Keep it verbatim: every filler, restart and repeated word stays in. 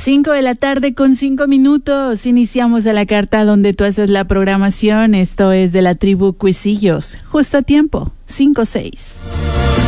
Cinco de la tarde con cinco minutos. Iniciamos a la carta donde tú haces la programación. Esto es de la tribu Cuisillos. Justo a tiempo. Cinco seis.